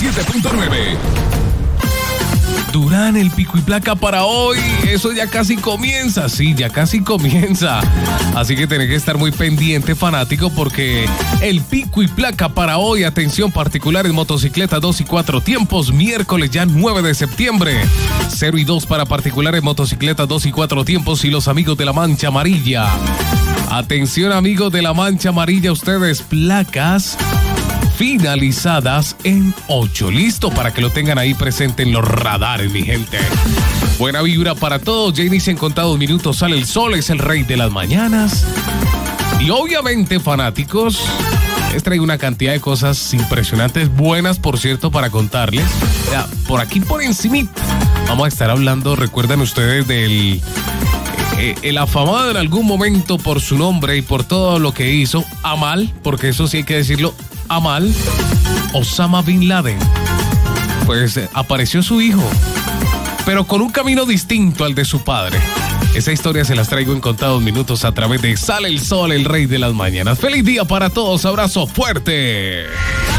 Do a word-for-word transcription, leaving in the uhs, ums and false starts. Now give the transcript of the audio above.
siete punto nueve. Durán, el pico y placa para hoy, eso ya casi comienza, sí, ya casi comienza. Así que tenés que estar muy pendiente, fanático, porque el pico y placa para hoy, atención, particulares, motocicletas dos y cuatro tiempos, miércoles ya nueve de septiembre. cero y dos para particulares, motocicletas dos y cuatro tiempos y los amigos de la Mancha Amarilla. Atención, amigos de la Mancha Amarilla, ustedes placas finalizadas en ocho. Listo para que lo tengan ahí presente en los radares, mi gente. Buena vibra para todos. Ya inician contados minutos. Sale el sol, es el rey de las mañanas. Y obviamente, fanáticos, les traigo una cantidad de cosas impresionantes, buenas, por cierto, para contarles. Ya, por aquí, por encimita, vamos a estar hablando, recuerdan ustedes, del eh, el afamado en algún momento por su nombre y por todo lo que hizo, Amal, porque eso sí hay que decirlo, Amal, Osama Bin Laden. Pues eh, apareció su hijo, pero con un camino distinto al de su padre. Esa historia se las traigo en contados minutos a través de Sale el Sol, el rey de las mañanas. ¡Feliz día para todos! ¡Abrazo fuerte!